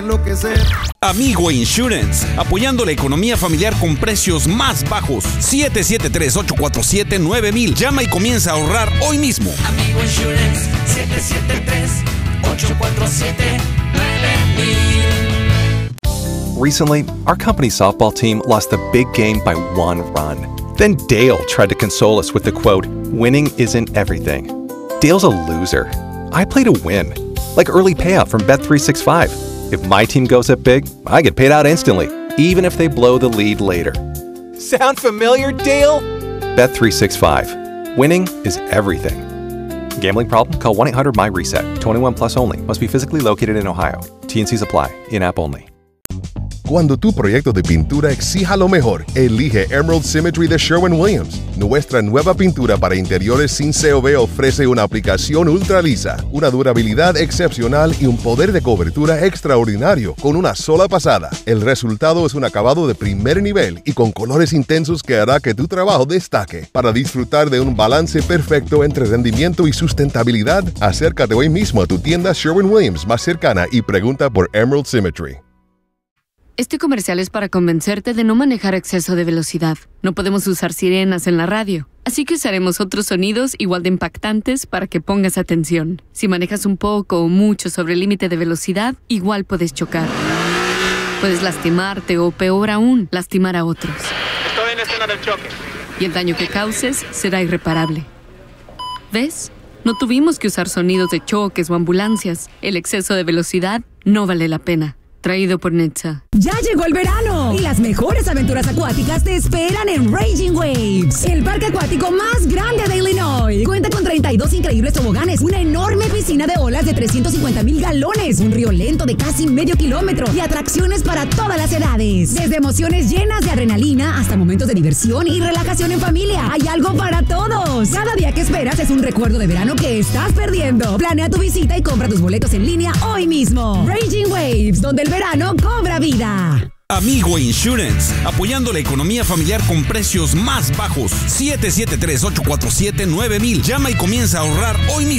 enloquecer. Amigo Insurance, apoyando la economía familiar con precios más bajos. 773-847-9000. Llama y comienza a ahorrar hoy mismo. Amigo Insurance, 773-847-9000. Recently, our company softball team lost the big game by 1 run. Then Dale tried to console us with the quote, "Winning isn't everything." Dale's a loser. I play to win. Like early payout from Bet365. If my team goes up big, I get paid out instantly, even if they blow the lead later. Sound familiar, Dale? Bet365. Winning is everything. Gambling problem? Call 1-800-MY-RESET. 21 plus only. Must be physically located in Ohio. T&Cs apply. In-app only. Cuando tu proyecto de pintura exija lo mejor, elige Emerald Symmetry de Sherwin-Williams. Nuestra nueva pintura para interiores sin COV ofrece una aplicación ultra lisa, una durabilidad excepcional y un poder de cobertura extraordinario con una sola pasada. El resultado es un acabado de primer nivel y con colores intensos que hará que tu trabajo destaque. Para disfrutar de un balance perfecto entre rendimiento y sustentabilidad, acércate hoy mismo a tu tienda Sherwin-Williams más cercana y pregunta por Emerald Symmetry. Este comercial es para convencerte de no manejar a exceso de velocidad. No podemos usar sirenas en la radio, así que usaremos otros sonidos igual de impactantes para que pongas atención. Si manejas un poco o mucho sobre el límite de velocidad, igual puedes chocar. Puedes lastimarte o, peor aún, lastimar a otros. Estoy en escena del choque. Y el daño que causes será irreparable. ¿Ves? No tuvimos que usar sonidos de choques o ambulancias. El exceso de velocidad no vale la pena. Traído por Netza. Ya llegó el verano y las mejores aventuras acuáticas te esperan en Raging Waves, el parque acuático más grande de Illinois. Cuenta con 32 increíbles toboganes, una enorme piscina de olas de 350,000 galones, un río lento de casi medio kilómetro y atracciones para todas las edades. Desde emociones llenas de adrenalina hasta momentos de diversión y relajación en familia. Hay algo para todos. Cada día que esperas es un recuerdo de verano que estás perdiendo. Planea tu visita y compra tus boletos en línea hoy mismo. Raging Waves, donde el verano cobra vida. Amigo Insurance, apoyando la economía familiar con precios más bajos. 773-847-9000. Llama y comienza a ahorrar hoy mismo.